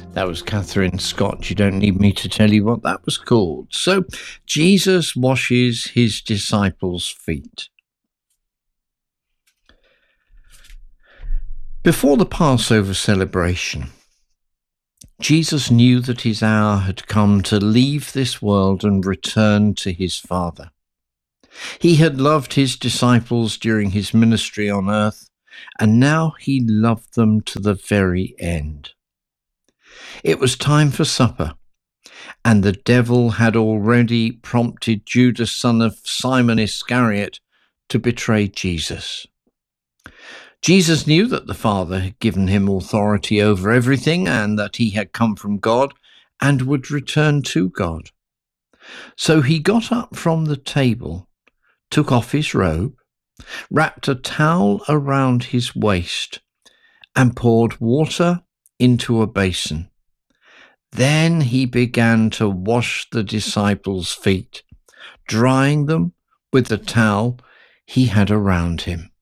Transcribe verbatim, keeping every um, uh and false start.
That was Catherine Scott. You don't need me to tell you what that was called. So Jesus washes his disciples' feet. Before the Passover celebration, Jesus knew that his hour had come to leave this world and return to his Father. He had loved his disciples during his ministry on earth, and now he loved them to the very end. It was time for supper, and the devil had already prompted Judas, son of Simon Iscariot, to betray Jesus. Jesus knew that the Father had given him authority over everything and that he had come from God and would return to God. So he got up from the table, took off his robe, wrapped a towel around his waist, and poured water into a basin. Then he began to wash the disciples' feet, drying them with the towel he had around him.